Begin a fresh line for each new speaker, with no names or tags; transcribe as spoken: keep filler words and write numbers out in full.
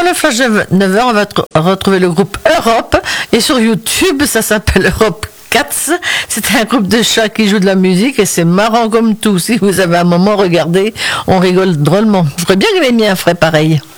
le flash de neuf heures, on va tr- retrouver le groupe Europe. Et sur YouTube, ça s'appelle Europe Cats. C'est un groupe de chats qui joue de la musique et c'est marrant comme tout. Si vous avez un moment, regardez, on rigole drôlement. Je ferais bien que les miens feraient pareil.